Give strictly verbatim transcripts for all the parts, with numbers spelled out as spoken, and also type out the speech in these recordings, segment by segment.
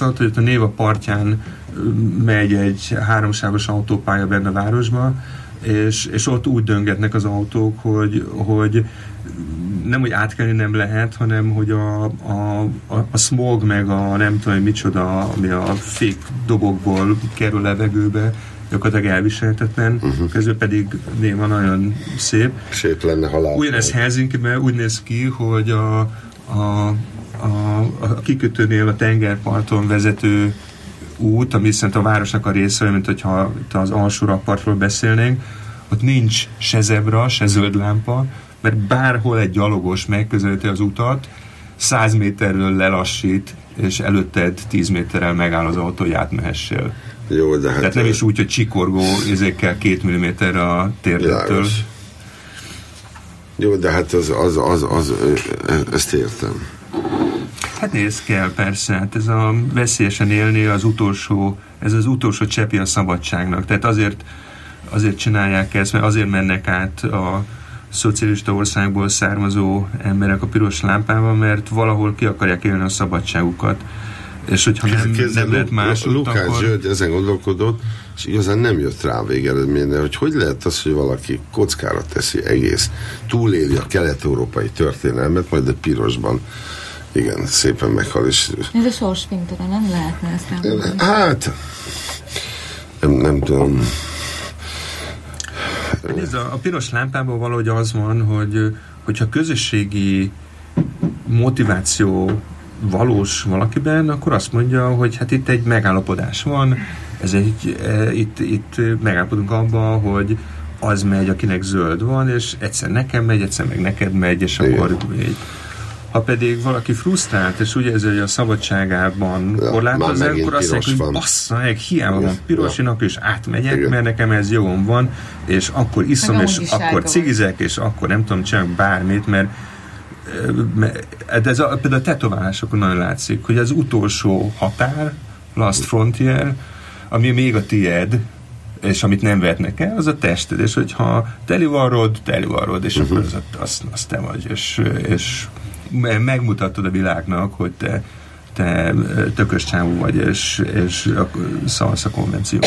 tapasztalat, hogy a Néva partján megy egy háromsávos autópálya benne a városba, és, és ott úgy döngetnek az autók, hogy, hogy nem, hogy átkelni nem lehet, hanem hogy a, a, a, a smog meg a nem tudom, micsoda, ami a fék dobokból kerül levegőbe, gyakorlatilag elviselhetetlen, uh-huh. közül pedig néma nagyon szép. Szép lenne, ha látni. Ugyanez Helsinkiben úgy néz ki, hogy a, a, a, a kikötőnél a tengerparton vezető út, ami szerint a városnak a része, mint hogyha az alsó rakpartról beszélnénk, ott nincs se zebra, se zöld lámpa, mert bárhol egy gyalogos megközelíti az utat, száz méterről lelassít, és előtted tíz méterrel megáll az autó, hogy átmehessél. Jó, de hát... Tehát nem is úgy, hogy csikorgó ezekkel két milliméterre a térdettől. Jó, de hát az, az, az, az, ezt értem. Hát nézd kell, persze. Hát ez a veszélyesen élni az utolsó, ez az utolsó csepi a szabadságnak. Tehát azért, azért csinálják ezt, mert azért mennek át a szocialista országból származó emberek a piros lámpával, mert valahol ki akarják élni a szabadságukat. És hogyha nem, nem lehet más út, Lukács akkor... György ezen gondolkodott, és igazán nem jött rá végeredményre, hogy hogy lehet az, hogy valaki kockára teszi egész, túléli a kelet-európai történelmet, majd a pirosban igen, szépen meghal is. Ez a sorsfintora, nem lehetne ezt elmondani? Hát nem, nem tudom. Nézd, a, a piros lámpában valahogy az van, hogy hogyha közösségi motiváció valós valakiben, akkor azt mondja, hogy hát itt egy megállapodás van, ez egy, e, itt, itt megállapodunk abban, hogy az megy, akinek zöld van, és egyszer nekem megy, egyszer meg neked megy, és igen. akkor megy. Ha pedig valaki frusztrált, és úgy érzi, hogy a szabadságában ja, korlátozzák, akkor azt mondja, hogy bassza meg, hiába van pirosinak, és átmegyek, igen. mert nekem ez jogom van, és akkor iszom, és akkor cigizek, és akkor nem tudom, csinálok bármit, mert ez a, például a tetoválásokon nagyon látszik, hogy az utolsó határ, last frontier, ami még a tied, és amit nem vetnek el, az a tested, és hogyha telivarrod, telivarrod, és uh-huh. akkor az, az, az te vagy, és, és megmutatod a világnak, hogy te, te tökös csávú vagy, és, és szalsz a konvenciót.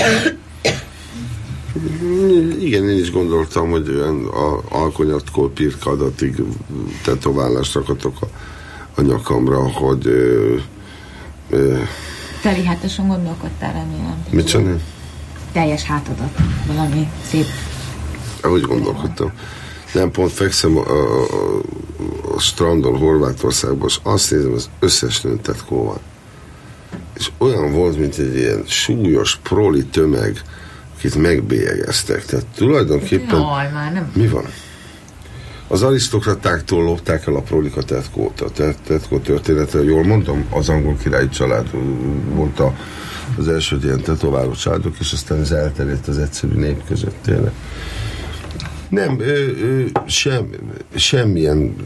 Igen, én is gondoltam, hogy olyan alkonyatkor pirka adatig tetoválást rakatok a, a nyakamra, hogy ö, ö, Teli hátesen gondolkodtál, remélem. Mit csinálni? Teljes hátadat, valami szép. Ahogy gondolkodtam. Nem, pont fekszem a, a, a, a strandon Horvátországban, és azt nézem, az összes nőn tetkó van. És olyan volt, mint egy ilyen súlyos proli tömeg, akit megbélyegeztek. Tehát tulajdonképpen... Jaj, már nem. Mi van? Az arisztokratáktól lopták el a prolika tetkót, a tetkó története, jól mondom, az angol királyi család volt a, az első ilyen tetováló családok, és aztán ez elterjedt az egyszerű nép között tényleg. Nem, ö, ö, sem, semmilyen,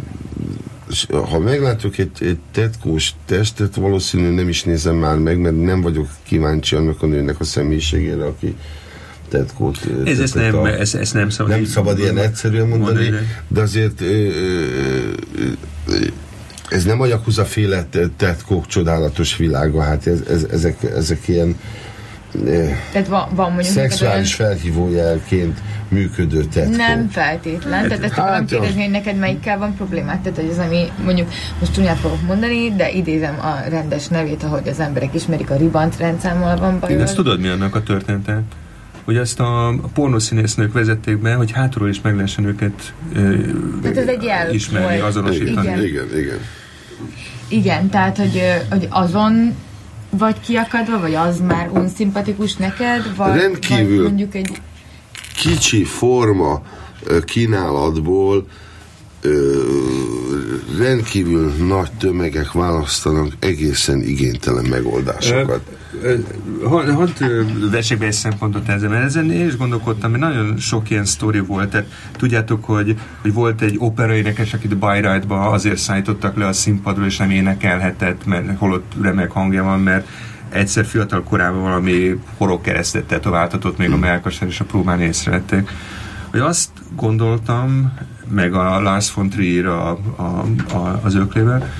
ha meglátok egy, egy tetkós testet, valószínűleg nem is nézem már meg, mert nem vagyok kíváncsi annak a nőnek a személyiségére, aki tetkót... Ez, ez, nem, a, ez, ez nem szabad. Nem szabad ilyen egyszerűen mondani, mondani de azért ö, ö, ö, ez nem a Yakuza féle tetkók csodálatos világa, hát ez, ez, ezek, ezek ilyen tehát van, van mondjuk szexuális felhívójelként működő tetkó. Nem feltétlen, tehát ezt hát, akarom kérdezni, hogy neked melyikkel van problémát, tehát hogy az, ami mondjuk most csúnyát fogok mondani, de idézem a rendes nevét, ahogy az emberek ismerik, a ribant rendszámmal van bajod. Én ezt tudod, mi annak a története? Hogy ezt a, a pornószínésznők vezették be, hogy hátulról is meg lehessen őket ö, ismerni, azonosítani. Igen, igen. Igen, igen tehát, hogy, hogy azon vagy kiakadva, vagy az már unszimpatikus neked, vagy, rendkívül vagy mondjuk egy... kicsi forma kínálatból ö, rendkívül nagy tömegek választanak egészen igénytelen megoldásokat. Hadd ha, vessék be egy szempontot ezzel, mert ezen én is gondolkodtam, mert nagyon sok ilyen sztori volt. Tehát tudjátok, hogy, hogy volt egy operaénekes, akit Bayreuthba azért szállítottak le a színpadról, és nem énekelhetett, mert holott remek hangja van, mert egyszer fiatal korában valami horogkeresztet tetováltatott még a mellkasán, és a próbán észrevették. Hogy azt gondoltam, meg a Lars von Trier a, a, a, az öklével,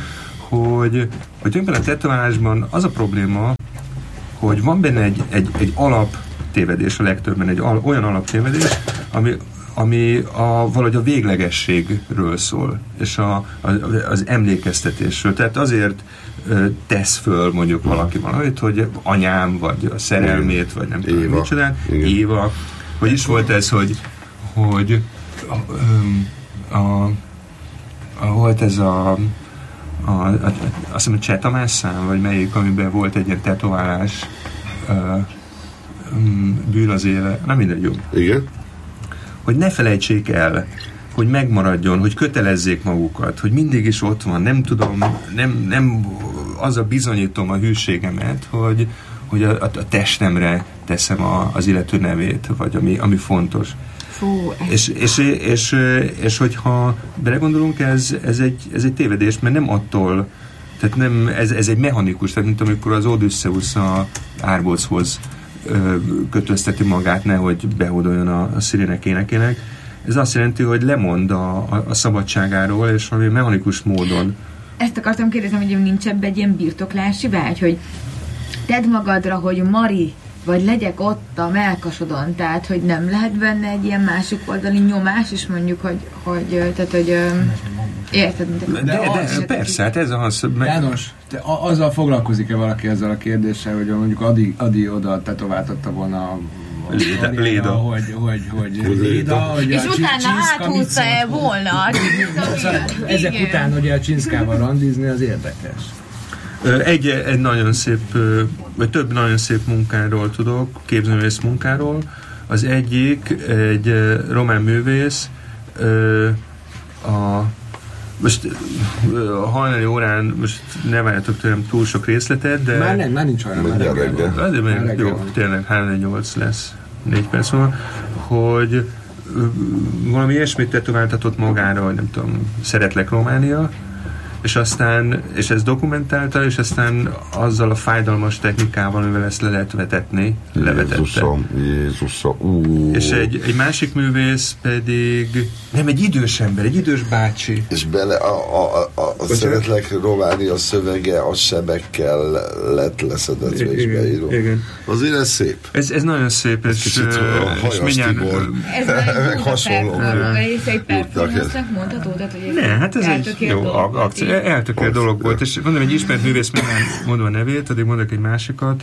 hogy, hogy tulajdonképpen a tetoválásban az a probléma, hogy van benne egy, egy, egy alap tévedés, a legtöbben egy al, olyan alaptévedés, ami, ami a, valahogy a véglegességről szól, és a, a, az emlékeztetésről. Tehát azért ö, tesz föl mondjuk valaki valamit, hogy anyám, vagy a szerelmét, vagy nem tudom, micsodán, Éva. Hogy is volt ez, hogy, hogy a, a, a, volt ez a A, a, a, azt hiszem, a Cseh Tamás szám, vagy melyik, amiben volt egy ilyen tetoválás, uh, um, bűn az éle, nem mindegy, jó. Igen. Hogy ne felejtsék el, hogy megmaradjon, hogy kötelezzék magukat, hogy mindig is ott van, nem tudom, nem, nem az a bizonyítom a hűségemet, hogy, hogy a, a testemre teszem a, az illető nevét, vagy ami, ami fontos. Fú, és, és, és, és hogyha belegondolunk, ez, ez, egy, ez egy tévedés, mert nem attól, tehát nem, ez, ez egy mechanikus, tehát mint amikor az Odysseus a Árbochoz kötözteti magát, nehogy behódoljon a, a szirének énekének. Ez azt jelenti, hogy lemond a, a, a szabadságáról, és valami mechanikus módon. Ezt akartam kérdezni, hogy nincs ebben egy ilyen birtoklási vágy, hogy tedd magadra, hogy Mari, vagy legyek ott a melkasodon, tehát, hogy nem lehet benne egy ilyen másik oldali nyomás, és mondjuk, hogy, hogy tehát, hogy érted? De, de, de persze, hát ez az... János, te azzal foglalkozik-e valaki ezzel a kérdéssel, hogy mondjuk Adi, Adi oda tetováltatta volna a Léda, Léda. Hogy, hogy, hogy Léda, hogy és utána áthúzta-e volna. Ezek után ugye a Csinszkával randizni, az érdekes. Egy, egy nagyon szép, vagy több nagyon szép munkáról tudok, képzőművész munkáról. Az egyik egy román művész, a, most a hajnali órán, most ne várjatok tőlem túl sok részletet, de... Már nem, már nincs olyan, már reggel. Azért még jó, tényleg három nyolc lesz, négy perc múlva, hogy valami ilyesmit tetováltatott magára, hogy nem tudom, szeretlek Románia, és aztán, és ezt dokumentálta, és aztán azzal a fájdalmas technikával, amivel ezt le lehet vetetni, levetette. Jézusom, Jézusom, uh. És egy, egy másik művész pedig, nem, egy idős ember, egy idős bácsi. És bele a, a, a, a szeretlek Románia szövege a sebekkel lett leszedett és beíró. Igen. Azért ez szép. Ez, ez nagyon szép, és, és, és mindjárt... Tibor, ez meg hasonló. Ez egy performance-nak mondható? Ne, hát ez egy jó akció. Eltökélt dolog volt, és mondom, egy ismert művész, mindjárt mondom a nevét, addig mondok egy másikat.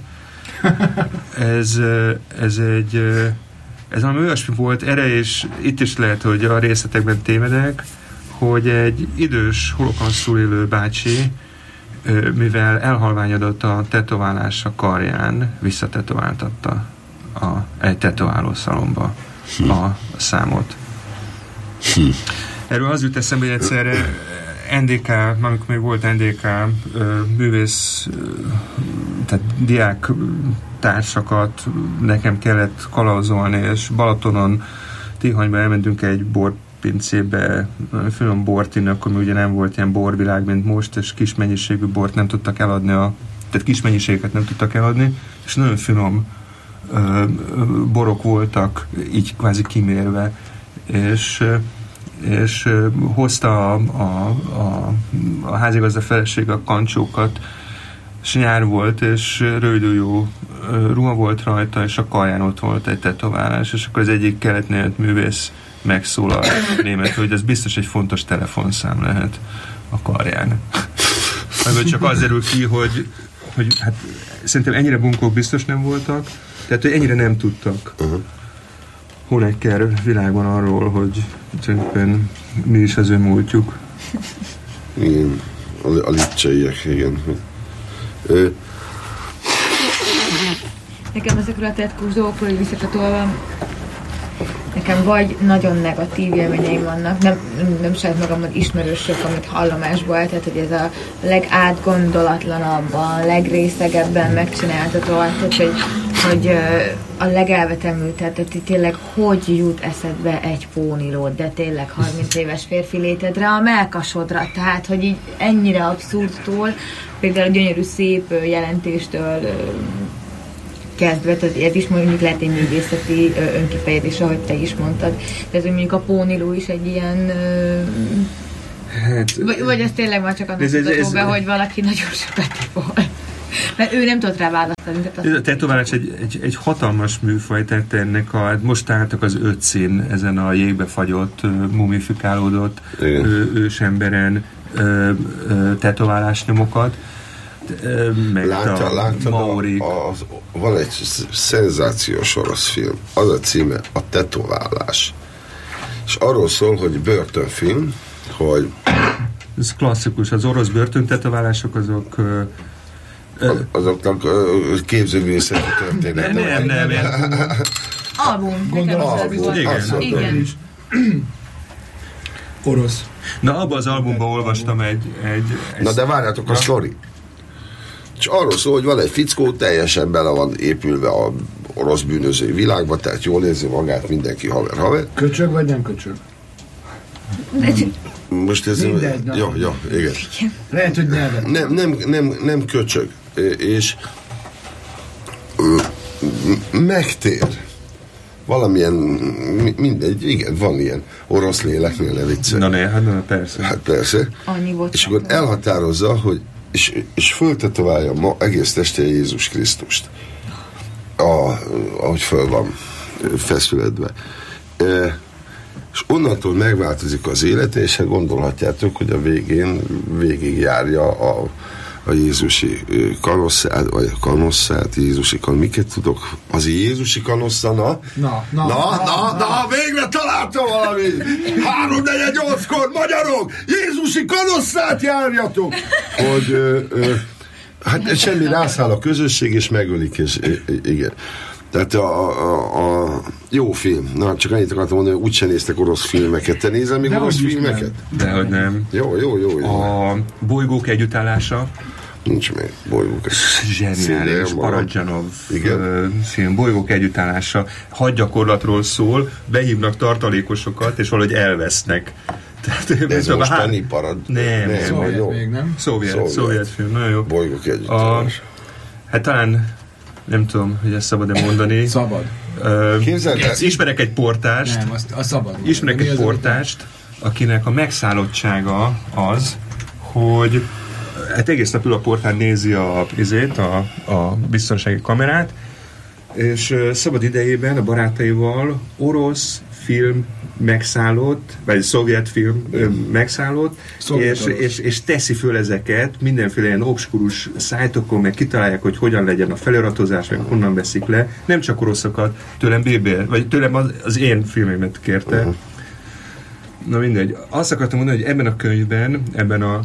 Ez, ez egy ez valami olyasmi volt, erre és itt is lehet, hogy a részletekben tévedek, hogy egy idős holokausztul élő bácsi, mivel elhalványodott a tetoválás a karján, visszatetováltatta a, egy tetoválószalomba a, a számot. Erről az jut eszembe, hogy egyszerre en dé ká, amikor még volt en dé ká művész, tehát diák társakat nekem kellett kalauzolni, és Balatonon, Tihanyba elmentünk egy borpincébe, finom bort inni, akkor még ugye nem volt ilyen borvilág, mint most, és kis mennyiségű bort nem tudtak eladni, a, tehát kis mennyiséget nem tudtak eladni, és nagyon finom ö, borok voltak, így kvázi kimérve, és és hozta a, a, a, a házigazda feleség a kancsókat, és nyár volt, és rövidül jó ruha volt rajta, és a karján ott volt egy tetoválás, és akkor az egyik keletnél művész megszólal német, hogy ez biztos egy fontos telefonszám lehet a karján. Vagy csak az derül ki, hogy, hogy hát szerintem ennyire bunkók biztos nem voltak, tehát hogy ennyire nem tudtak. Uh-huh. Honecker világban arról, hogy tulajdonképpen mi is az ő múltjuk. Igen, a, a lipcseiek, igen. Ö... Nekem ezekről a tetkós dolgokról, hogy visszakatolva, nekem vagy nagyon negatív élményeim vannak, nem, nem saját magamon ismerősök, amit hallomásból, tehát hogy ez a legátgondolatlanabb, a legrészegebben megcsináltató, tehát hogy, hogy a legelvetemültebb, tehát tényleg hogy jut eszedbe egy pónilód, de tényleg harminc éves férfi létedre, a melkasodra, tehát hogy így ennyire abszurdtól, például a gyönyörű szép jelentéstől kezdve, tehát ez is mondjuk lehet egy művészeti önkifejezés, ahogy te is mondtad, de ez mondjuk a póniló is egy ilyen Hát, vagy, vagy ez tényleg már csak annak ez, ez, tudható ez, be, hogy valaki nagyon sokat volt. Mert ő nem tudott rá választani. Ez a tetoválás egy, egy, egy hatalmas műfaj, tehát ennek a, most álltak az öt szín ezen a jégbe fagyott, mumifikálódott ő, ősemberen ö, ö, tetoválás nyomokat. Meg Látja, a láttad, maorik. a, az, van egy szenzációs orosz film, az a címe a Tetoválás. És arról szól, hogy börtönfilm, hogy ez klasszikus, az orosz börtöntetoválások azok ö, ö, azoknak képzőművészeti történet. nem, nem, nem. Album. Gondolom, Album. Volt. Igen. Igen. Orosz. Na, abban az albumban olvastam egy... egy, egy Na de várjátok, a sztori. És arról szól, hogy van egy fickó, teljesen bele van épülve a orosz bűnözői világba, tehát jól érzi magát, mindenki haver-haver. Köcsög vagy nem köcsög? Most ez... Mindegy, na. Jó, jó, igen. Lehet, hogy nyelvet. Nem, nem, nem, nem köcsög. És megtér. Valamilyen, mindegy, igen, van ilyen orosz léleknél, ne viccelj. Na ne, hát na, persze. Hát persze. Annyi volt. És akkor elhatározza, hogy és, és föltetoválja ma egész testén Jézus Krisztust. A, ahogy föl van feszületve. E, és onnantól megváltozik az élete, és hát gondolhatjátok, hogy a végén végig járja a, a Jézusi kanosszát, vagy a kanosszát, Jézusi kan, miket tudok? Az Jézusi kanossza, na? Na, na, Na, na, na, na, végre találtam valami! három negyven nyolckor, magyarok! Jézusi kanosszát járjatok! Hogy, ö, ö, hát semmi, rászáll a közösség, és megölik, és igen. Tehát a, a, a jó film. Na, csak annyit akartam mondani, hogy úgyse néztek orosz filmeket. Te nézel még de orosz filmeket? Dehogy nem. Jó, jó, jó. jó. A bolygók együttállása. Nincs még bolygók. Zseniális, Paradjanov film, bolygók együttállása, hadgyakorlatról szól, behívnak tartalékosokat, és valahogy elvesznek. Tehát, de ez a mostani há... parad? Nem, nem szovjet jó. még, nem? Szovjet, szovjet, szovjet film, nagyon jó. Bolygók együttállása. Hát talán, nem tudom, hogy ezt szabad-e mondani. Szabad. Uh, Képzeld el. Ismerek egy portást. Nem, azt, azt szabad. Ismerek egy portást, akinek a megszállottsága az, hogy hát egész nap ül a portán, nézi a, izét, a, a biztonsági kamerát, és uh, szabad idejében a barátaival orosz film megszállott, vagy szovjet film uh, megszállott, és, és, és teszi föl ezeket mindenféle ilyen obskurus szájtokon, meg kitalálják, hogy hogyan legyen a feliratozás, meg honnan veszik le. Nem csak oroszokat, tőlem bé bé, vagy tőlem az, az én filmemet kérte. Uh-huh. Na mindegy. Azt akartam mondani, hogy ebben a könyvben, ebben a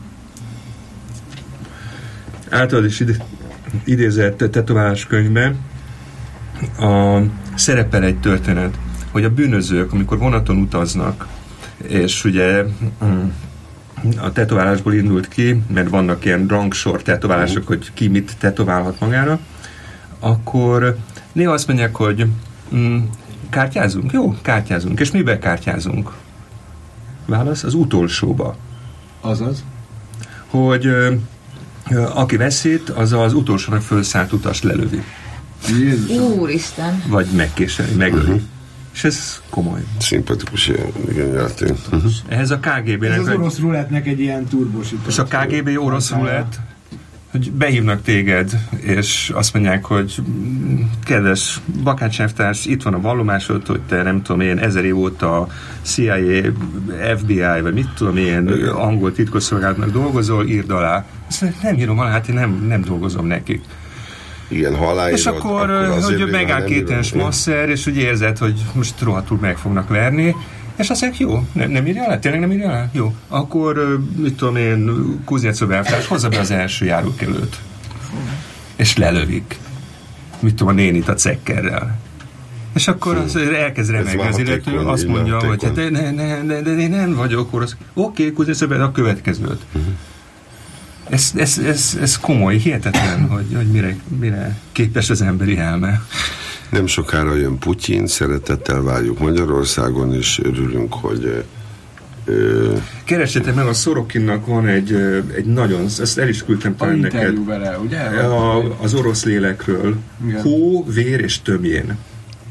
általad is ide, idézett tetoválás könyvben a, szerepel egy történet, hogy a bűnözők, amikor vonaton utaznak, és ugye a tetoválásból indult ki, mert vannak ilyen rangsor tetoválások, uh-huh. hogy ki mit tetoválhat magára, akkor néha azt mondják, hogy mm, kártyázunk? Jó, kártyázunk. És miben kártyázunk? Válasz? Az utolsóba. Azaz? Hogy aki veszít, az az utolsónak fölszállt utast lelövi. Jézusom. Úristen. Vagy megkéseli, megöli. Uh-huh. És ez komoly. Szimpatikus igen játék. Uh-huh. Ehhez a ká gé bének... Ez az orosz rulettnek egy ilyen turbosító. És a ká gé bé orosz rulett, hogy behívnak téged, és azt mondják, hogy kedves bakácselvtárs, itt van a vallomásod, hogy te nem tudom én, ezer év óta cé i á, ef bé i, vagy mit tudom én, angol titkosszolgálatnak dolgozol, írd alá. Azt mondják, nem írom alá, hát én nem, nem dolgozom nekik. Igen, ha aláírod, és akkor, akkor hogy megáll két ilyen smasszer, és úgy érzed, hogy most rohadtul meg fognak verni, és azt mondják, jó, nem, nem írja alá? Tényleg nem írja alá? Jó. Akkor, mit tudom én, Kuznyecov elvtárs, hozza be az első járókelőt. És lelövik. Mit tudom, a nénit a cekkerrel. És akkor az elkezd remegni az illető, azt mondja, hogy hát de, ne, ne, ne, de én nem vagyok orosz. Oké, Kuznyecov, a következőt. Uh-huh. Ez, ez, ez, ez komoly, hihetetlen, hogy, hogy mire, mire képes az emberi elme. Nem sokára jön Putyin, szeretettel várjuk Magyarországon, és örülünk, hogy... Ö, keressétek meg, a Szorokinnak van egy, egy nagyon, ezt el is küldtem talán neked. Vele, ugye? A, az orosz lélekről. Igen. Hó, vér és tömjén.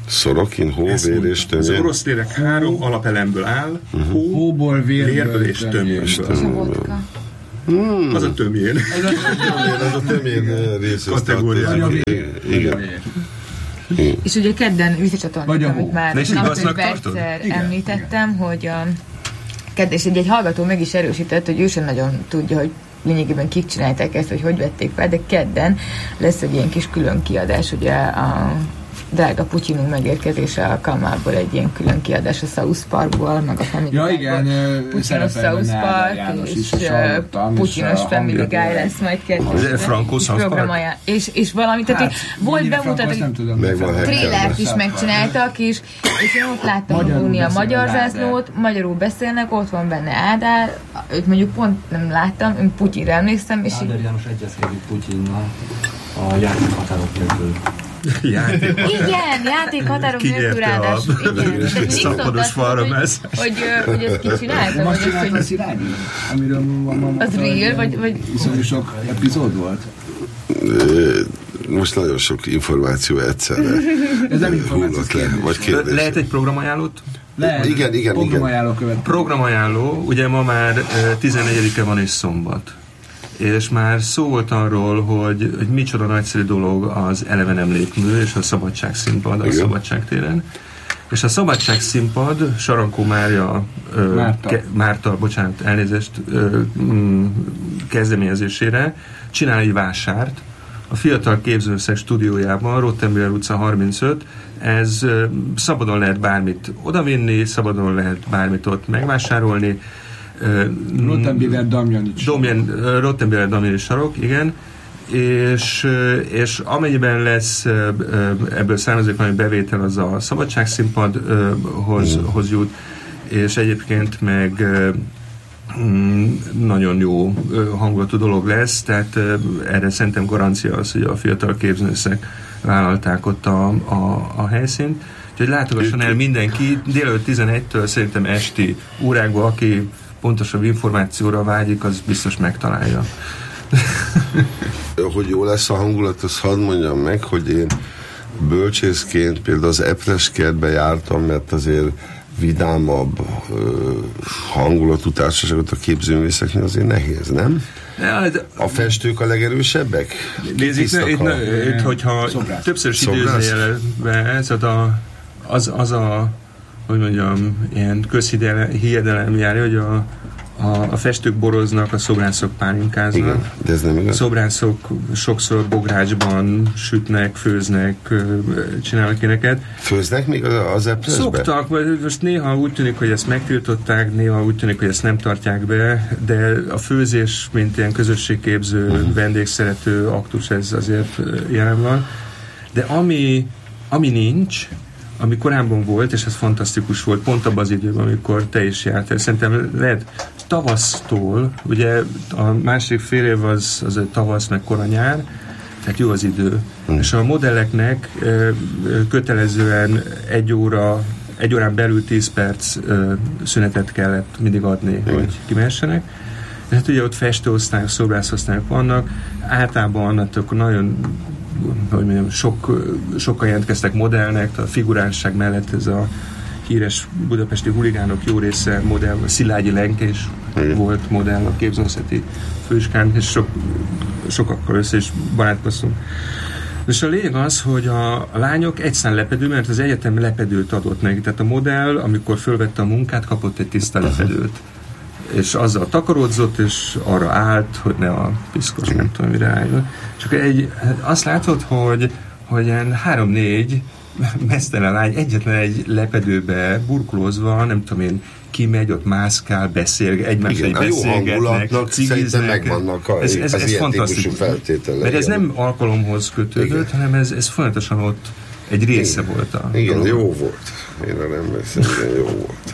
Szorokin, hó, Ezt vér mondta. és Az tömér. orosz lélek három alapelemből áll, hó, Hóból, vérből, vérből és tömérből. És tömérből. a vodka. Az a tömjén. Ez a Tömér, az a tömér rész. Kategória. vagy a vér. Igen. És ugye kedden Vagy a visszacsatoltam, hó. amit már De és így hasznak napi tartod? egyszer Igen, említettem, hogy a kedden, és egy, egy hallgató meg is erősített, hogy ő sem nagyon tudja, hogy lényegében kik csinálták ezt, hogy hogy vették fel, de kedden lesz egy ilyen kis külön kiadás, ugye a drága Putyinunk megérkezése alkalmából egy ilyen külön kiadás a South Parkból, meg a Family Ja Guy-ból. igen, Putyinos szerepel South benne Áder Park, János és is, uh, és hallottam, és Putyinos a Family Guy hangja- lesz majd kedden. Az Franco South Park? Programaján. És, és valami, tehát Hát, így volt mennyire frank, azt bemutató, nem tudom. Megvan Megvan trélert is megcsináltak, és, és én ott láttam Magyarul a a magyar beszélnek, zászlót, magyarul beszélnek, ott van benne Ádár, őt mondjuk pont nem láttam, én Putyinra emlékszem, és így, Áder János egyezkedik Putyinnal a játékhatárok nélkül. Játék. igen, játékhatárok nélkül Kinyerte ráadásul, a igen. De Nixon szappados azt mondta, falra hogy, messz. hogy, ö, hogy ezt ki csinálta, Most vagy csinálta a azt, Szilágyi, amiről ma, ma, ma, Az real, vagy- vagy- Iszonyú sok epizód volt. Ö, Most nagyon sok információ egyszerre Ez nem információ, hullott le, kérdés. vagy kérdés. Lehet egy programajánlót? Lehet. Igen, igen, Programajánló követ. Programajánló, ugye ma már eh, tizennegyedike van és szombat. És már szó volt arról, hogy, hogy micsoda nagyszerű dolog az Eleven emlékmű és a Szabadságszínpad a Igen. Szabadságtéren. És a Szabadságszínpad Sarankó Mária ö, Márta. Ke, Márta, bocsánat, elnézést ö, mm, kezdeményezésére csinál egy vásárt a Fiatal Képzőszeg stúdiójában, Rottenbiller utca harmincöt. Ez ö, szabadon lehet bármit odavinni, szabadon lehet bármit ott megvásárolni. Ö, Rottenbiller Damjanics. Domjen, Rottenbiller Damjanics sarok, igen, és, és amennyiben lesz ebből származik valami bevétel, az a Szabadságszínpadhoz hoz jut, és egyébként meg mm, nagyon jó hangulatú dolog lesz, tehát erre szerintem garancia az, hogy a Fiatal Képzőszeg vállalták ott a, a, a helyszínt. Úgyhogy látogasson el mindenki, délelőtt tizenegytől szerintem esti órákban, aki pontosabb információra vágyik, az biztos megtalálja. Hogy jó lesz a hangulat, azt hadd mondjam meg, hogy én bölcsészként például az Epres kertbe jártam, mert azért vidámabb ö, hangulatú társaságot a képzőművészeknél azért nehéz, nem? Ja, de A festők a legerősebbek? nézd, itt, Tisztak itt, a- itt, hogyha Szobrász. többször is Szobrász. időznél be, ez a, az, az a, hogy mondjam, ilyen közhiedelem járja, hogy a, a, a festők boroznak, a szobrászok pálinkáznak. Igen, de ez nem A igaz? szobrászok sokszor bográcsban sütnek, főznek, ö, csinálnak éneket. Főznek még az, az Epresbe? Szoktak, vagy most néha úgy tűnik, hogy ezt megtiltották, néha úgy tűnik, hogy ezt nem tartják be, de a főzés, mint ilyen közösségképző, uh-huh. vendégszerető aktus, ez azért jelen van. De ami, ami nincs, ami korábban volt, és ez fantasztikus volt, pont abban az időben, amikor te is jártál. Szerintem lehet tavasztól, ugye a másik fél év az, az a tavasz, meg kora nyár, tehát jó az idő. Hmm. És a modelleknek ö, ö, kötelezően egy óra, egy órán belül tíz perc ö, szünetet kellett mindig adni, hmm. hogy kimehessenek. És hát ugye ott festőosztályok, szobrászosztályok vannak, általában annak nagyon hogy mondjam, sok, sokan jelentkeztek modellnek, a figuránság mellett ez a híres budapesti huligánok jó része modell, a Szilágyi Lenke is Igen. volt modell a képzőszeti főiskán, és sok, sokakkal össze is barátkoztunk. És a lényeg az, hogy a, a lányok egy szán lepedő, mert az egyetem lepedőt adott neki, tehát a modell, amikor fölvette a munkát, kapott egy tiszta lepedőt. És azzal takarodzott, és arra állt, hogy ne a piszkos, nem tudom, mire álljon. Csak egy, azt látod, hogy, hogy ilyen három-négy mesztelen lány egyetlen egy lepedőbe burkolózva, nem tudom én, kimegy, ott mászkál, beszél, egymással Igen, a jó beszélgetnek, hangulatnak szerintem cigiznek. megvannak a, ez, ez, az ez ilyen típusú fantasztikus. feltételei. Mert ez nem alkalomhoz kötődött, Igen. hanem ez, ez folyamatosan ott egy része Igen. volt a Igen, dolog. jó volt. Én nem emlékszem, igen, jó volt.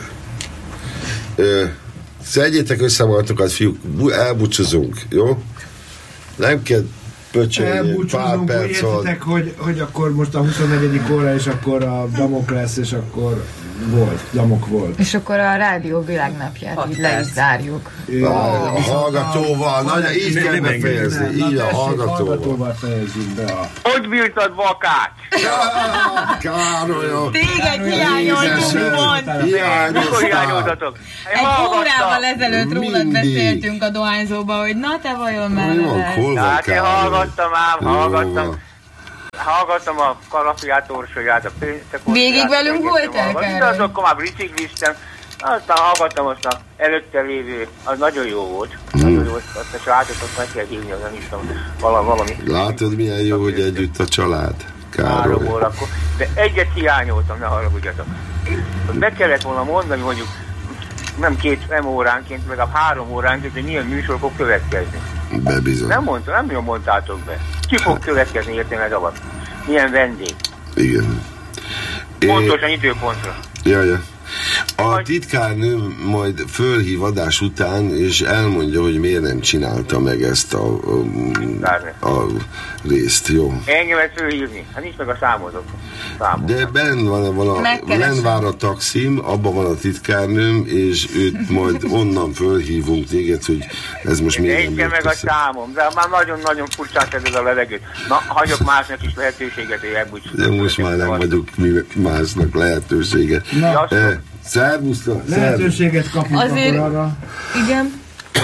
Ö, szedjétek össze magatokat, fiúk, bu- elbúcsúzunk, jó? Nem kell pöcsölni, pár Elbúcsúzunk, perc alatt. értitek, hogy, hogy akkor most a huszonnegyedik óra, és akkor a Damoklesz, és akkor Volt, gyamok volt. És akkor a rádió világnapját így le is zárjuk. A hallgatóval, nagyon így kell befejezni. Így a hallgatóval. Hallgatóval fejezzük be a... Hogy bírtad Vakát? Károlyom! Téged hiányoltunk pont! Mikor hiányoltatok? Egy órával ezelőtt rólad beszéltünk a dohányzóba, hogy na te vajon már Hol van Hát én Károly? hallgattam ám, hallgattam. Hallgattam a kalafiát, orsolyát, a pénztekot. Végig velünk voltál, Károly? Mind azokkal már bicikliztem. Aztán hallgattam azt a előtte lévő, az nagyon jó volt. Nagyon jó, azt a srácot meg kell hívni, az nem is tudom, valami. Látod, milyen jó, hogy együtt a család, Károly. Három órakor. De egyet hiányoltam, ne haragudjatok. Meg kellett volna mondani, mondjuk nem két, nem óránként, meg a három óránként, hogy milyen műsor fog következni. Bebizony. Nem mondta, nem jól mondtátok be. Ki fog következni, értem meg avat? Milyen vendég? Igen. Pontosan időpontra. Jaj, jaj. A titkárnő majd fölhív adás után, és elmondja, hogy miért nem csinálta meg ezt a, a, a részt, jó? Engemet fölhívni. Hát nincs meg a számozok. Számok. De benn van, van a, benn vár a taxim, abban van a titkárnőm, és őt majd onnan fölhívunk téged, hogy ez most miért nem Engem meg a össze. számom, de már nagyon-nagyon furcsán szeded a levegőt. Na, hagyok másnak is lehetőséget, hogy ebből De most már nem vagyok mi másnak lehetőséget. Ja, Eh, Szervusztok! Lehetőséget kapunk Azért- akkor arra, Igen.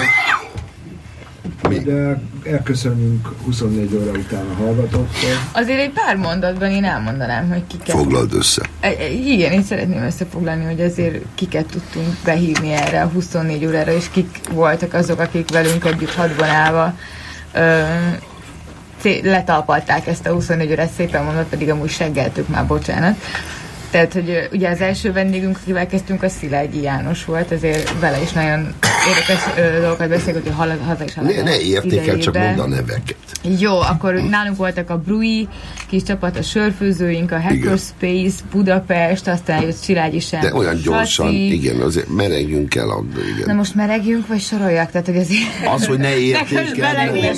hogy eh, elköszönünk huszonnégy óra után a hallgatóktól. Azért egy pár mondatban én elmondanám, hogy kiket... Foglald össze. E- e- Igen, én szeretném összefoglalni, hogy azért kiket tudtunk behívni erre a huszonnégy órára, és kik voltak azok, akik velünk együtt hadban állva ö, cé- letalpalták ezt a huszonnégy órát, szépen mondva, pedig amúgy seggeltük már, bocsánat. Tehát, hogy ö, ugye az első vendégünk, akivel kezdtünk, a Szilágyi János volt, ezért vele is nagyon érdekes ö, dolgokat beszélünk, hogy hal- haza is Ne, ne értékel, csak mondd a neveket. Jó, akkor nálunk voltak a Brui, kis csapat, a sörfőzőink, a Hackerspace, Budapest, aztán jött Szilágyi Sándor. De olyan gyorsan, Saci. igen, azért meregjünk el abba, Na igen. most meregjünk, vagy soroljak? Tehát, hogy azért... Az, hogy ne értékel,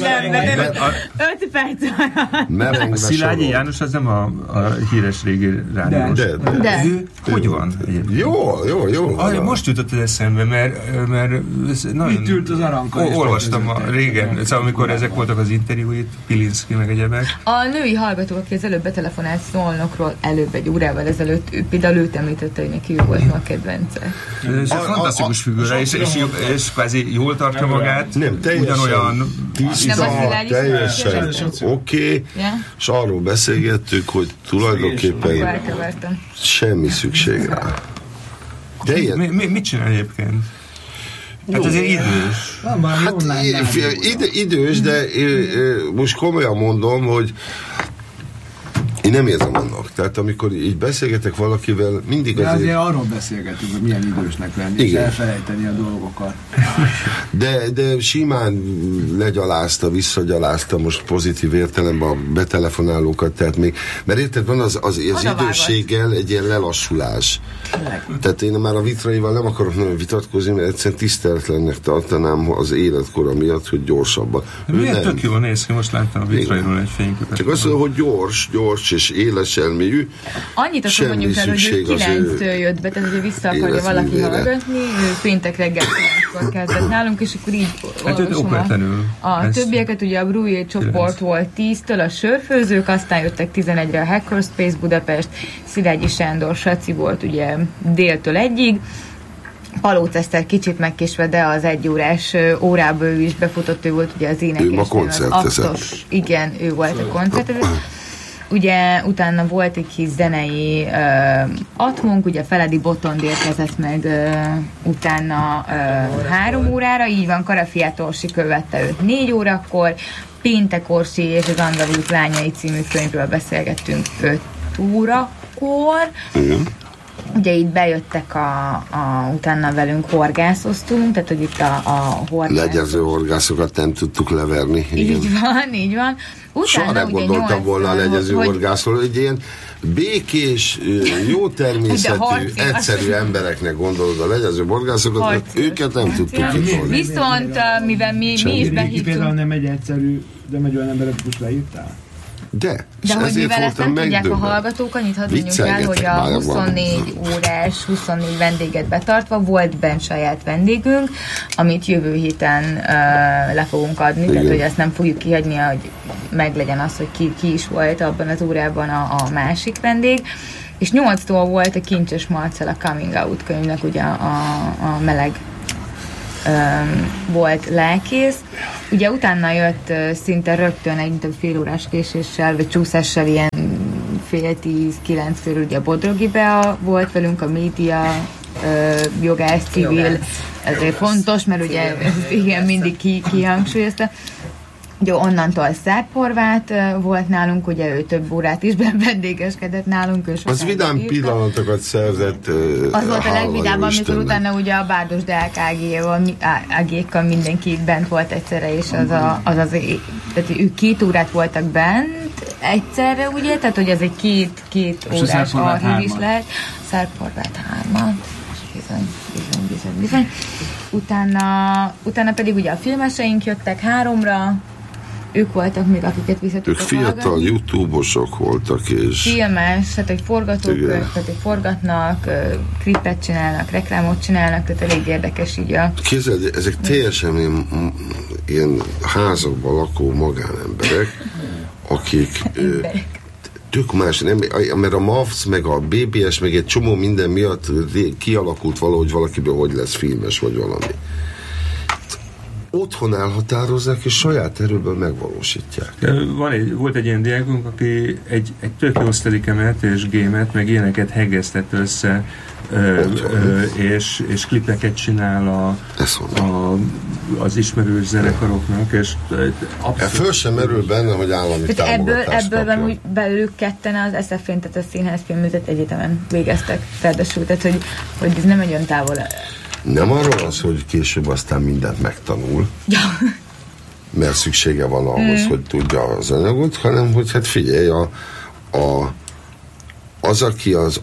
öt perc alatt. merengve A Szilágyi sorol. János az nem a, a híres régi rádiós. De, de. De. Ő hogy van egyébként? Jó, jó, jó. Ah, most jutott az eszembe, mert, mert ez nagyon... Itt ült az Aranka, és Ó, olvastam a, bevezették. régen, szóval amikor ezek voltak az interjúit, Pilinszki meg egyebek. A női hallgató, aki az előbb betelefonált Szolnokról, előbb egy órával ezelőtt, ő például őt említette, hogy neki ő volt ma a kedvence. Ez egy A- a- fantasztikus a- figura, és, és, és kvázi jól tartja magát, Nem, teljesen ugyanolyan... tiszta, Nem a Szilágyi teljesen Sándor. oké, Ja? és arról beszélgettük, hogy Akkor tulajdonképpen elkevertem. semmi szükség rá. De ilyen, Mi, mi, mit csinál egyébként? Hát azért idős. Van valami hát online i- rádió. id, idős, de ö, ö, most komolyan mondom, hogy én nem érzem annak. Tehát amikor így beszélgetek valakivel, mindig De azért azért... arról beszélgetünk, hogy milyen idősnek lenni, és Igen. elfelejteni a dolgokat. De, de simán legyalázta, visszagyalázta most pozitív értelemben a betelefonálókat, tehát még, mert érted, van az, az, az Oda idősséggel egy ilyen lelassulás. Tehát én már a Vitraival nem akarok nagyon vitatkozni, mert egyszerűen tiszteletlennek tartanám az életkora miatt, hogy gyorsabban. Ő Miért nem. tök jól néz ki? Most láttam a Vitrairól egy fényképet. Csak azt mondja, hogy gyors, gyors és éles elmélyű. Annyit akkor Semmi mondjuk el, hogy ő szükség az kilenctől ő jött be, tehát hogyha vissza akarja életművére. valaki hallgatni, ő péntek reggel kilenckor kezdett nálunk, és akkor így Hát őt olvasom okvetlenül. a, a Ez- többieket, ugye a Brui csoport volt tíztől, a sörfőzők, aztán jöttek tizenegyre a Hackerspace Budapest, Szilágyi Sándor, Saci volt ugye déltől egyig, Palóc Eszter kicsit megkésve, de az egyórás ö, órából ő is befutott, ő volt ugye az énekes. Ő ma koncertezett. aktos. Igen, ő volt a koncertezett. Ugye utána volt egy kis zenei uh, atmunk, ugye Feledi Botond érkezett meg uh, utána uh, három órára, így van, Karafiát Orsi követte őt négy órakor, Péntek Orsi és az Andalúz lányai című könyvről beszélgettünk öt órakor. Igen. Ugye itt bejöttek a, a utána velünk horgászoztunk, tehát hogy itt a, a horgász... Legyező horgászokat nem tudtuk leverni. Igen. Így van, így van. Soha nem ugye gondoltam nyolc, volna a legyező hogy- horgászról, hogy ilyen békés, jó természetű, De harci- egyszerű embereknek gondolod a legyező horgászokat, mert Harci- őket nem tudtuk Ja. kifolni. Viszont, uh, mivel mi, mi is Régi például behívtunk... nem egy egyszerű, de egy olyan emberet most leírtál? De, De hogy mivel ezt nem tudják a hallgatók, annyit hadd mondjuk el, hogy a huszonnégy órás, huszonnégy vendéget betartva volt bent saját vendégünk, amit jövő héten uh, le fogunk adni, igen. Tehát hogy ezt nem fogjuk kihagyni, hogy meglegyen az, hogy ki, ki is volt abban az órában a, a másik vendég. És nyolctól volt a Kincses Marcell a Coming Out könyvnek ugye a, a meleg um, volt lelkész. Ugye utána jött uh, szinte rögtön egy mint fél órás késéssel, vagy csúszással ilyen fél tíz, kilenc körül ugye a Bodrogi Bea volt velünk, a média uh, jogász, civil, ezért fontos, mert ugye ezt igen mindig ki, kihangsúlyozta. Ugye onnantól Szerb Horváth volt nálunk, ugye ő több órát is vendégeskedett nálunk. Az vidám írta. Pillanatokat szerzett. Az volt a legvidámabb, amikor utána ugye a Bárdos Deák Ágékkal mindenki bent volt egyszerre, és az a, az, az tehát ők két órát voltak bent egyszerre, ugye, tehát hogy ez egy két, két órás archív is lehet. Szerb Horváth hármat. Bizony, bizony, bizony, bizony. Utána, utána pedig ugye a filmeseink jöttek háromra, ők voltak még, akiket vissza tudtak Ők fiatal hallgatni. YouTube-osok voltak, és... Filmes, tehát egy forgatók, tehát egy forgatnak, klipet csinálnak, reklámot csinálnak, tehát elég érdekes így a... Képzeld, ezek teljesen ilyen, ilyen házakban lakó magánemberek, akik... tök más, nem, mert a MAFS, meg a bé bé es, meg egy csomó minden miatt kialakult valahogy valakiből, hogy lesz filmes, vagy valami. Otthon elhatározzák, és saját erőből megvalósítják. Van egy, volt egy ilyen diákunk, aki egy, egy tök jó sztelikemet és gémet, meg ilyeneket hegesztett össze, ö, ö, és, és klipeket csinál a, a, az ismerős zenekaroknak, és abszolút... Föl sem merül benne, hogy állami tehát támogatást ebből, ebből belőlük ketten az es ef en, tehát a Színház Filmművészet Egyetemen végeztek, ráadásul, tehát hogy, hogy ez nem egy olyan távol. Nem arról az, hogy később aztán mindent megtanul, ja. Mert szüksége van ahhoz, mm. hogy tudja az anyagot, hanem hogy hát figyelj, a, a, az, aki az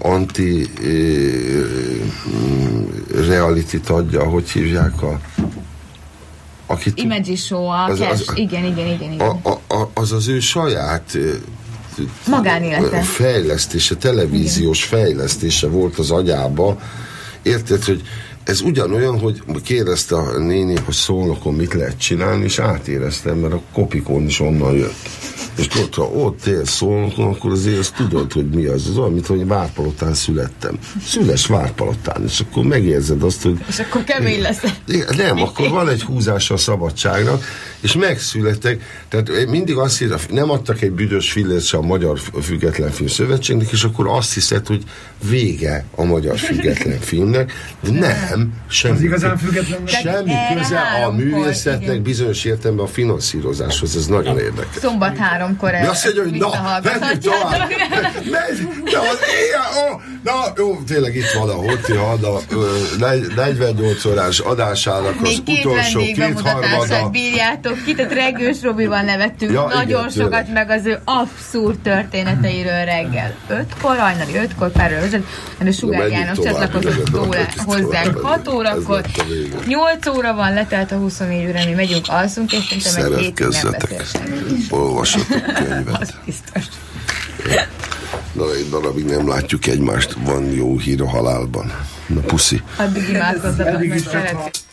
anti-realityt adja, hogy hívják a... Akit, Image show, a az, az, igen, igen, igen, igen. A, a, a, az az ő saját magánélete. Fejlesztése, televíziós igen. fejlesztése volt az agyába. Érted, hogy ez ugyanolyan, hogy kérdezte a néni, hogy Szolnokon mit lehet csinálni, és átéreztem, mert a Kopikon is onnan jött. És tudod, ha ott élsz Szolnokon, akkor azért azt tudod, hogy mi az. Az olyan, mint hogy Várpalotán születtem. Szüles Várpalotán, és akkor megérzed azt, hogy... És akkor kemény lesz. Nem, akkor van egy húzása a szabadságnak, és megszülettek. Tehát mindig azt hiszem, nem adtak egy büdös fillért se a Magyar Független Film Szövetségnek, és akkor azt hiszed, hogy vége a Magyar Független Filmnek, de nem, semmi, az igazán független, semmi köze a művészetnek bizonyos értelemben a finanszírozáshoz, ez nagyon érdekes. Szombat háromkor el. Azt mondja, hogy na, menjünk tovább. Na, jó, tényleg itt van a Hoti-had, a negyvennyolc órás adásának az utolsó kétharmada. Bírjátok ki, tehát Regős Robival nevettünk ja, nagyon igen, sokat, tényleg. Meg az ő abszurd történeteiről reggel ötkor, hajnali ötkor, párról ötöt, de Sugár János csatlakozott hozzánk hat órakor, nyolc óra van, letelt a huszonnégy óra, mi megyünk, alszunk, és szerintem egy hétig nem beszélünk. Olvassatok könyvet. Az biztos. Na, egy darabig nem látjuk egymást, van jó hír a halálban. Na, puszi. Addig imádkozzatok meg, szeretjük.